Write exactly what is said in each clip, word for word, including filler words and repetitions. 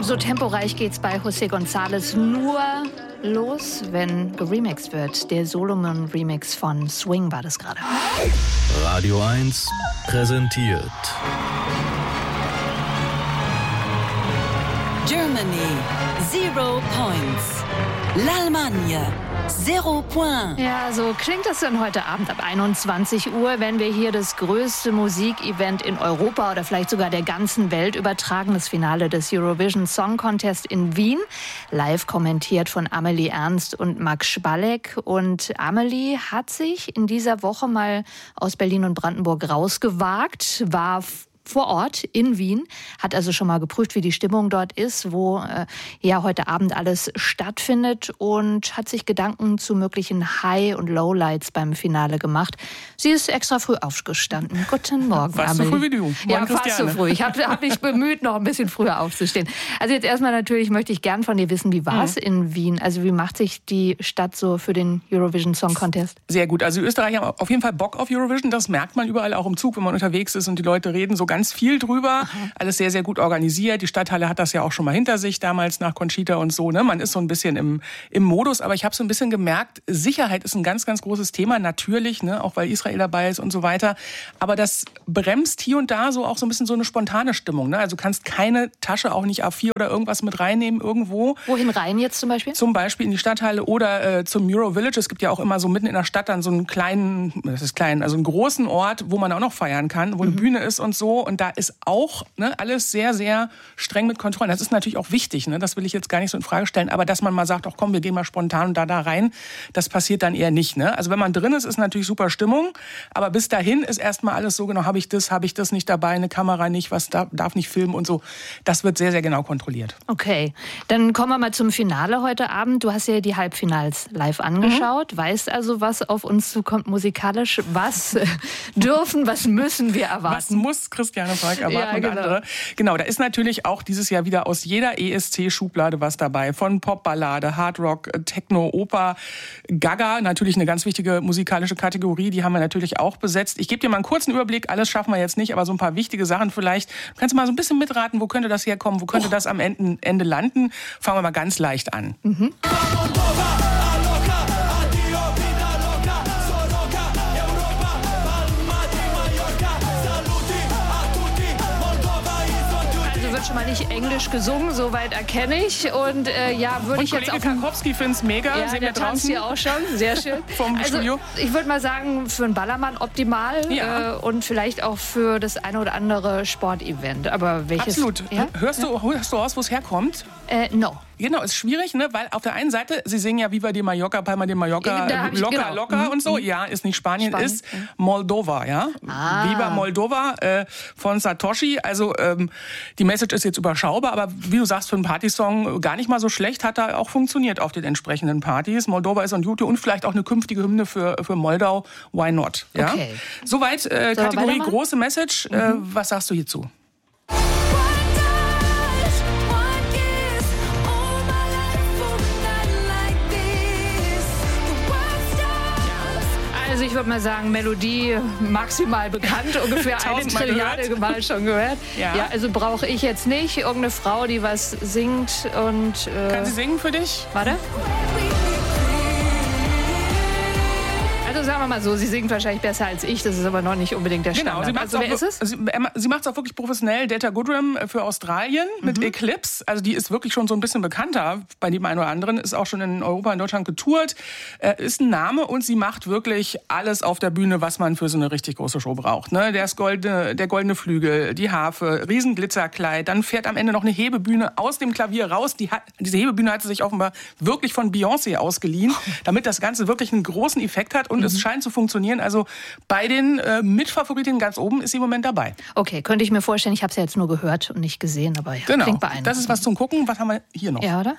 So temporeich geht's bei José González nur los, wenn geremixed wird. Der Solomon-Remix von Swing war das gerade. Radio eins präsentiert Germany, zero points. L'Allemagne, zero point. Ja, so klingt das dann heute Abend ab einundzwanzig Uhr, wenn wir hier das größte Musikevent in Europa oder vielleicht sogar der ganzen Welt übertragen. Das Finale des Eurovision Song Contest in Wien. Live kommentiert von Amelie Ernst und Max Spalleck. Und Amelie hat sich in dieser Woche mal aus Berlin und Brandenburg rausgewagt, war vor Ort in Wien, hat also schon mal geprüft, wie die Stimmung dort ist, wo äh, ja heute Abend alles stattfindet und hat sich Gedanken zu möglichen High- und Lowlights beim Finale gemacht. Sie ist extra früh aufgestanden. Guten Morgen, fast Amelie. so früh wie du. Ja, Morgen, fast so früh. Ich habe hab mich bemüht, noch ein bisschen früher aufzustehen. Also jetzt erstmal natürlich möchte ich gern von dir wissen, wie war es mhm. in Wien? Also wie macht sich die Stadt so für den Eurovision Song Contest? Sehr gut. Also die Österreicher haben auf jeden Fall Bock auf Eurovision. Das merkt man überall, auch im Zug, wenn man unterwegs ist und die Leute reden so ganz viel drüber. Aha. Alles sehr, sehr gut organisiert. Die Stadthalle hat das ja auch schon mal hinter sich, damals nach Conchita und so. Ne? Man ist so ein bisschen im, im Modus. Aber ich habe so ein bisschen gemerkt, Sicherheit ist ein ganz, ganz großes Thema. Natürlich, ne? Auch weil Israel dabei ist und so weiter. Aber das bremst hier und da so auch so ein bisschen so eine spontane Stimmung. Ne? Also du kannst keine Tasche, auch nicht A vier oder irgendwas mit reinnehmen irgendwo. Wohin rein jetzt zum Beispiel? Zum Beispiel in die Stadthalle oder äh, zum Euro Village. Es gibt ja auch immer so mitten in der Stadt dann so einen kleinen, das ist klein, also einen großen Ort, wo man auch noch feiern kann, wo mhm. eine Bühne ist und so. Und da ist auch ne, alles sehr, sehr streng mit Kontrollen. Das ist natürlich auch wichtig, ne? Das will ich jetzt gar nicht so in Frage stellen. Aber dass man mal sagt, ach komm, wir gehen mal spontan da da rein, das passiert dann eher nicht. Ne? Also wenn man drin ist, ist natürlich super Stimmung. Aber bis dahin ist erstmal alles so genau, habe ich das, habe ich das nicht dabei, eine Kamera nicht, was darf, darf nicht filmen und so. Das wird sehr, sehr genau kontrolliert. Okay, dann kommen wir mal zum Finale heute Abend. Du hast ja die Halbfinals live angeschaut, mhm. weißt also, was auf uns zukommt musikalisch. Was dürfen, was müssen wir erwarten? Was muss Christiane Falk erwarten? Ja, genau. Und andere. Genau, da ist natürlich auch dieses Jahr wieder aus jeder E S C-Schublade was dabei. Von Popballade, Hardrock, Techno, Oper, Gaga, natürlich eine ganz wichtige musikalische Kategorie, die haben wir natürlich auch besetzt. Ich gebe dir mal einen kurzen Überblick, alles schaffen wir jetzt nicht, aber so ein paar wichtige Sachen vielleicht. Du kannst mal so ein bisschen mitraten, wo könnte das herkommen, wo könnte oh. das am Ende, Ende landen. Fangen wir mal ganz leicht an. Mhm. Schon mal nicht Englisch gesungen, soweit erkenne ich. Und äh, ja, würde ich jetzt auch... Kollege Karkowski findet es mega. Ja, Sehen der wir tanzt hier auch schon. Sehr schön. Vom also, Studio. Ich würde mal sagen, für einen Ballermann optimal. Ja. Äh, und vielleicht auch für das eine oder andere Sportevent. Aber welches... Absolut. Ja? Hörst, ja? du, hörst du aus, wo es herkommt? Äh, no. Genau, ist schwierig, ne? Weil auf der einen Seite, sie singen ja Viva de Mallorca, Palma de Mallorca, ja, locker, genau. locker mhm. und so. Ja, ist nicht Spanien, Spanien. ist Moldova, ja. Ah. Viva Moldova äh, von Satoshi. Also ähm, die Message ist jetzt überschaubar, aber wie du sagst, für einen Partysong gar nicht mal so schlecht, hat da auch funktioniert auf den entsprechenden Partys. Moldova ist on YouTube und vielleicht auch eine künftige Hymne für, für Moldau. Why not? Ja? Okay. Soweit äh, Kategorie große Message. Mhm. Äh, was sagst du hierzu? Also ich würde mal sagen, Melodie maximal bekannt, ungefähr eine Trilliarde Mal schon gehört. Ja, ja also brauche ich jetzt nicht. Irgendeine Frau, die was singt und... Äh, Kann sie singen für dich? Warte. Also sagen wir mal so, sie singt wahrscheinlich besser als ich, das ist aber noch nicht unbedingt der Standard. Genau, also wer ist es? Sie, sie macht es auch wirklich professionell. Delta Goodrem für Australien mit mhm. Eclipse. Also die ist wirklich schon so ein bisschen bekannter bei dem einen oder anderen. Ist auch schon in Europa, in Deutschland getourt. Äh, ist ein Name und sie macht wirklich alles auf der Bühne, was man für so eine richtig große Show braucht. Ne? Der, goldene, der goldene Flügel, die Harfe, riesen Glitzerkleid. Dann fährt am Ende noch eine Hebebühne aus dem Klavier raus. Die hat, diese Hebebühne hat sie sich offenbar wirklich von Beyoncé ausgeliehen, damit das Ganze wirklich einen großen Effekt hat. Und es scheint zu funktionieren. Also bei den äh, Mitfavoritinnen ganz oben ist sie im Moment dabei. Okay, könnte ich mir vorstellen. Ich habe es ja jetzt nur gehört und nicht gesehen, aber ja, genau. klingt beeindruckend. Das ist was zum Gucken. Was haben wir hier noch? Ja, oder?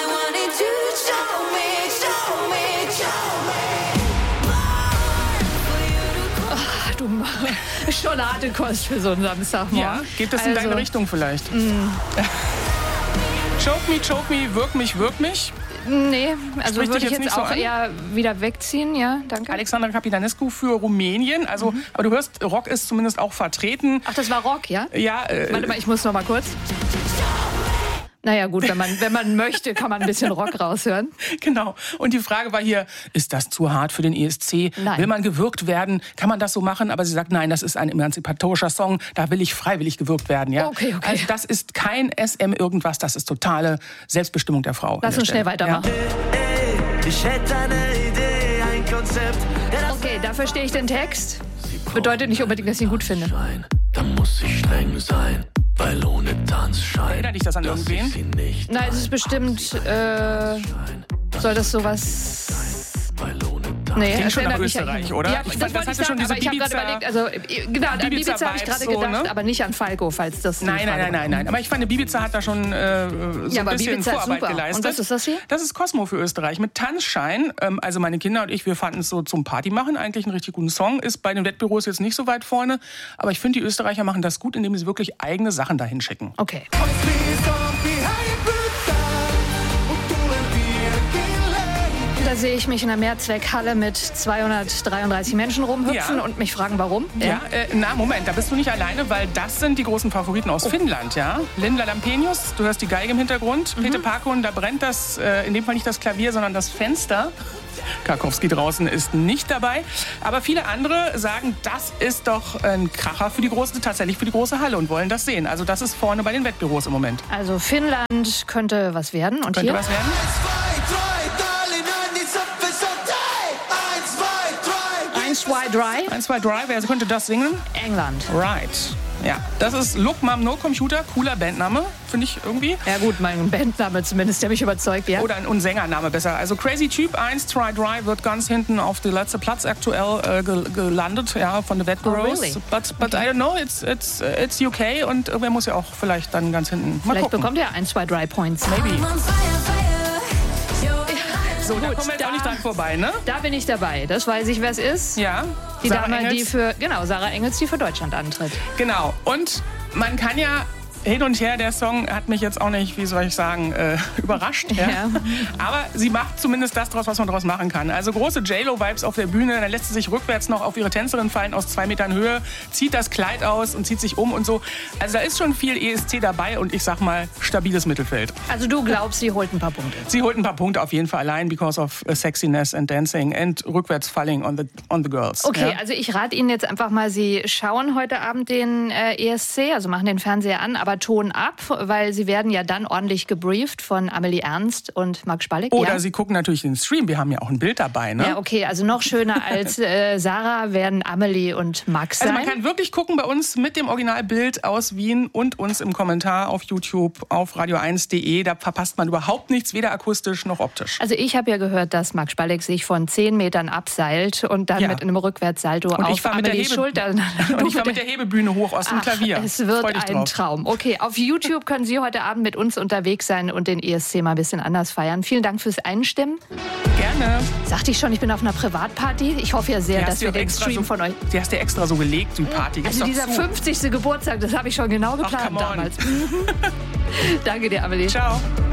Ach, du schon harte Kost für so einen Samstagmorgen. Ja, geht das also, in deine Richtung vielleicht? Mm. Choke me, choke me, wirk mich, wirk mich. Nee, also Spricht würde ich jetzt jetzt so auch an? eher wieder wegziehen, ja, danke. Alexandra Capitanescu für Rumänien, also, mhm. aber du hörst, Rock ist zumindest auch vertreten. Ach, das war Rock, ja? Ja. Äh, Warte mal, ich muss noch mal kurz. Naja gut, wenn man, wenn man möchte, kann man ein bisschen Rock raushören. Genau. Und die Frage war hier, ist das zu hart für den E S C? Nein. Will man gewürgt werden? Kann man das so machen? Aber sie sagt, nein, das ist ein emanzipatorischer Song, da will ich freiwillig gewürgt werden. Ja? Okay, okay. Also das ist kein S M irgendwas, das ist totale Selbstbestimmung der Frau. Lass uns schnell weitermachen. Ey, ich hätte eine Idee, ein Konzept. Okay, da verstehe ich den Text. Bedeutet nicht unbedingt, dass ich ihn gut finde. Da muss ich streng sein, weil ohne Tanzschein. Erinnert dich das an irgendwen? Nein, es ist bestimmt, äh, soll das sowas... Nee, Klingt das schon nach erinnert mich ja Österreich, nicht. oder? Ja, Ich das fand, das wollte ich hatte schon sagen, diese aber ich habe gerade Ibiza- überlegt, also äh, genau, an Ibiza, Ibiza habe ich gerade Vibes so, gedacht, ne? aber nicht an Falco, falls das die Nein, Frage nein, nein, war. nein, nein. Aber ich fand, Ibiza hat da schon äh, so Ja, ein aber bisschen Ibiza ist Vorarbeit super. geleistet. Und was ist das hier? Das ist Cosmo für Österreich mit Tanzschein. Ähm, also meine Kinder und ich, wir fanden es so zum Party machen eigentlich einen richtig guten Song. Ist bei den Wettbüros jetzt nicht so weit vorne. Aber ich finde, die Österreicher machen das gut, indem sie wirklich eigene Sachen dahin schicken. Okay. Da sehe ich mich in einer Mehrzweckhalle mit zweihundertdreiunddreißig Menschen rumhüpfen Ja. und mich fragen, warum. Ja, äh, na Moment, da bist du nicht alleine, weil das sind die großen Favoriten aus Finnland, ja. Linda Lampenius, du hörst die Geige im Hintergrund. Mhm. Peter Parkon, da brennt das, äh, in dem Fall nicht das Klavier, sondern das Fenster. Karkowski draußen ist nicht dabei. Aber viele andere sagen, das ist doch ein Kracher für die große, tatsächlich für die große Halle und wollen das sehen. Also das ist vorne bei den Wettbüros im Moment. Also Finnland könnte was werden. Und Könnte hier? was werden? Eins, zwei, drei. Eins, zwei, drei, wer könnte das singen? England. Right. Ja, das ist Look Mom No Computer, cooler Bandname, finde ich irgendwie. Ja gut, mein Bandname zumindest, der mich überzeugt, ja. Oder ein und Sängername besser. Also Crazy Typ eins, Try Dry wird ganz hinten auf den letzten Platz aktuell äh, ge gelandet, ja, von The Wettbüros. Oh, really? But, but I don't know, it's, it's, it's U K und irgendwer muss ja auch vielleicht dann ganz hinten mal Vielleicht gucken. bekommt er eins, zwei, drei Points. Maybe. So, Da gut, kommen wir jetzt da, auch nicht dran vorbei, ne? da bin ich dabei. Das weiß ich, wer es ist. Ja. Die Sarah Dame, die Engels. für, genau, Sarah Engels, die für Deutschland antritt. Genau. Und man kann ja hin und her, der Song hat mich jetzt auch nicht, wie soll ich sagen, äh, überrascht. Ja? Ja. Aber sie macht zumindest das draus, was man draus machen kann. Also große J-Lo-Vibes auf der Bühne. Dann lässt sie sich rückwärts noch auf ihre Tänzerin fallen aus zwei Metern Höhe, zieht das Kleid aus und zieht sich um und so. Also da ist schon viel E S C dabei und ich sag mal, stabiles Mittelfeld. Also du glaubst, sie holt ein paar Punkte. Sie holt ein paar Punkte auf jeden Fall allein because of uh, sexiness and dancing and rückwärts falling on the, on the girls. Okay, ja? also ich rate Ihnen jetzt einfach mal, Sie schauen heute Abend den äh, E S C, also machen den Fernseher an, aber Ton ab, weil Sie werden ja dann ordentlich gebrieft von Amelie Ernst und Marc Spalleck. Oder ja? sie gucken natürlich den Stream. Wir haben ja auch ein Bild dabei, ne? Ja, okay, also noch schöner als äh, Sarah werden Amelie und Max sein. Also man kann wirklich gucken bei uns mit dem Originalbild aus Wien und uns im Kommentar auf YouTube auf radio eins punkt de. Da verpasst man überhaupt nichts, weder akustisch noch optisch. Also ich habe ja gehört, dass Marc Spalleck sich von zehn Metern abseilt und dann Ja. mit einem Rückwärtssalto Und ich auf fahr mit der Amelies Hebe- Schulter. Und ich war mit der Hebebühne hoch aus dem Ach, Klavier. es wird Freu dich ein drauf. Traum. Okay, auf YouTube können Sie heute Abend mit uns unterwegs sein und den E S C mal ein bisschen anders feiern. Vielen Dank fürs Einstimmen. Gerne. Sagte ich schon, ich bin auf einer Privatparty. Ich hoffe ja sehr, Die dass hast du wir auch den extra Stream so, von euch... Die hast du extra so gelegt, die Party. Gib's Also doch dieser zu. fünfzigste Geburtstag, das habe ich schon genau geplant come on. damals. Danke dir, Amelie. Ciao.